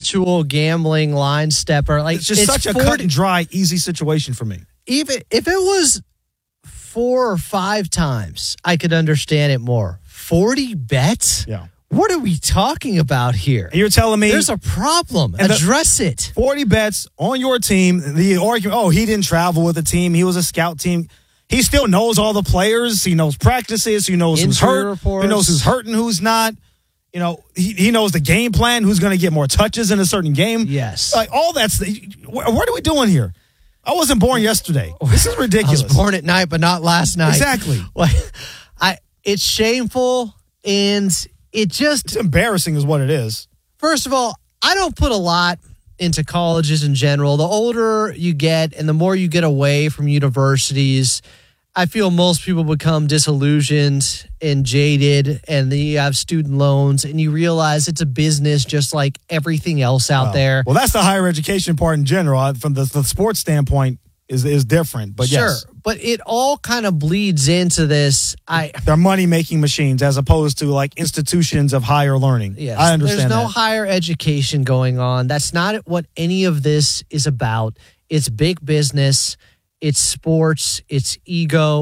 habitual gambling line stepper. Like it's just such a cut and dry, easy situation for me. Even if it was 4 or 5 times, I could understand it more. 40 bets? Yeah. What are we talking about here? And you're telling me there's a problem. Address it. 40 bets on your team. The argument, he didn't travel with the team. He was a scout team. He still knows all the players. He knows practices. He knows who's hurt. Reports. He knows who's hurt and who's not. You know, he knows the game plan, who's going to get more touches in a certain game. Yes. Like, all that's what are we doing here? I wasn't born yesterday. This is ridiculous. I was born at night, but not last night. Exactly. It's shameful, and it's embarrassing is what it is. First of all, I don't put a lot into colleges in general. The older you get and the more you get away from universities, I feel most people become disillusioned and jaded, and then you have student loans and you realize it's a business just like everything else out there. Well, that's the higher education part in general. From the sports standpoint is different, but sure. Yes. But it all kind of bleeds into this. They're money-making machines as opposed to like institutions of higher learning. Yes, I understand there's no that. higher education going on. That's not what any of this is about. It's big business. It's sports. It's ego.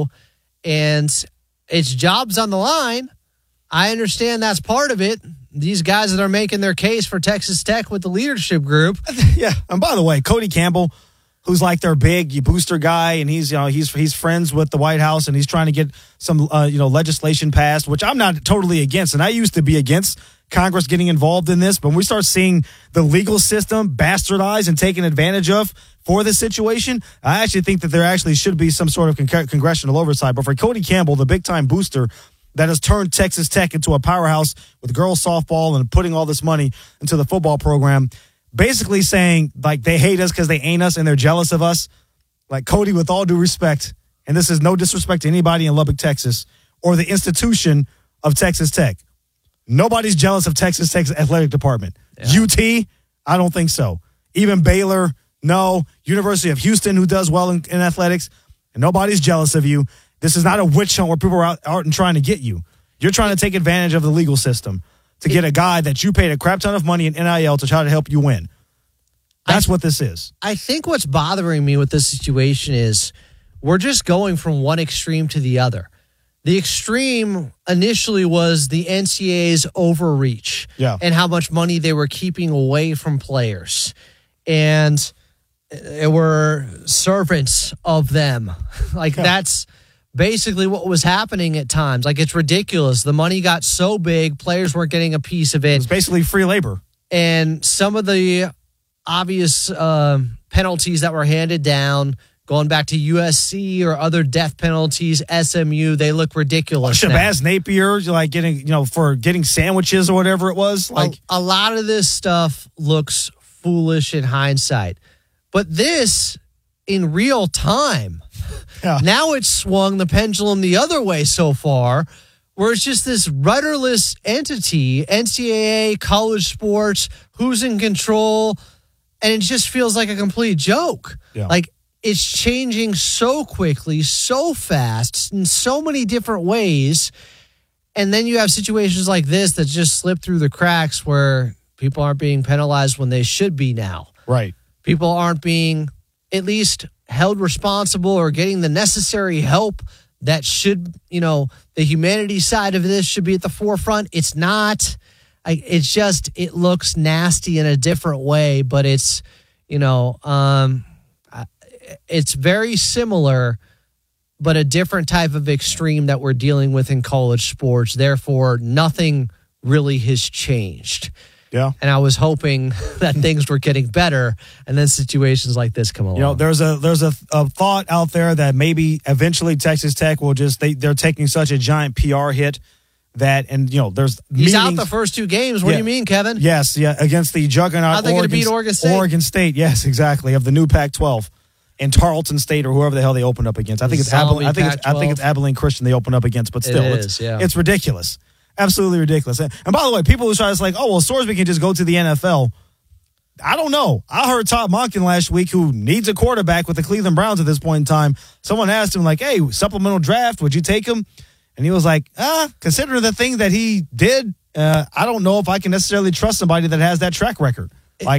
And it's jobs on the line. I understand that's part of it. These guys that are making their case for Texas Tech with the leadership group. Yeah. And by the way, Cody Campbell, who's like their big booster guy, and he's friends with the White House, and he's trying to get some legislation passed, which I'm not totally against, and I used to be against Congress getting involved in this. But when we start seeing the legal system bastardized and taken advantage of for this situation, I actually think that there actually should be some sort of congressional oversight. But for Cody Campbell, the big-time booster that has turned Texas Tech into a powerhouse with girls softball and putting all this money into the football program, basically saying, like, they hate us because they ain't us and they're jealous of us. Like, Cody, with all due respect, and this is no disrespect to anybody in Lubbock, Texas, or the institution of Texas Tech, nobody's jealous of Texas Tech's athletic department. Yeah. UT, I don't think so. Even Baylor, no. University of Houston, who does well in athletics, and nobody's jealous of you. This is not a witch hunt where people are out and trying to get you. You're trying to take advantage of the legal system to get a guy that you paid a crap ton of money in NIL to try to help you win. That's what this is. I think what's bothering me with this situation is we're just going from one extreme to the other. The extreme initially was the NCAA's overreach and how much money they were keeping away from players. And were servants of them. That's basically what was happening at times. Like, it's ridiculous. The money got so big, players weren't getting a piece of it. It was basically free labor. And some of the obvious penalties that were handed down, going back to USC or other death penalties, SMU, they look ridiculous. Shabazz Napier, like for getting sandwiches or whatever it was. Like a lot of this stuff looks foolish in hindsight. But this, in real time, now it's swung the pendulum the other way so far, where it's just this rudderless entity, NCAA, college sports, who's in control, and it just feels like a complete joke. Yeah. Like, it's changing so quickly, so fast, in so many different ways, and then you have situations like this that just slip through the cracks where people aren't being penalized when they should be now. Right. People aren't being at least held responsible or getting the necessary help that should, the humanity side of this should be at the forefront. It's not. It looks nasty in a different way, but it's, it's very similar, but a different type of extreme that we're dealing with in college sports. Therefore, nothing really has changed. Yeah. And I was hoping that things were getting better, and then situations like this come along. There's a thought out there that maybe eventually Texas Tech will they're taking such a giant PR hit that, and there's he's out the first 2 games. What do you mean, Kevin? Yes, against the juggernaut. How are they going to beat Oregon State? Oregon State, yes, exactly, of the new Pac-12, and Tarleton State or whoever the hell they opened up against. I think it's Abilene Christian they opened up against, but still, it's ridiculous. Absolutely ridiculous. And by the way, people who try to say, Sorsby can just go to the NFL. I don't know. I heard Todd Monken last week, who needs a quarterback with the Cleveland Browns at this point in time. Someone asked him, like, hey, supplemental draft, would you take him? And he was like, considering the thing that he did, I don't know if I can necessarily trust somebody that has that track record.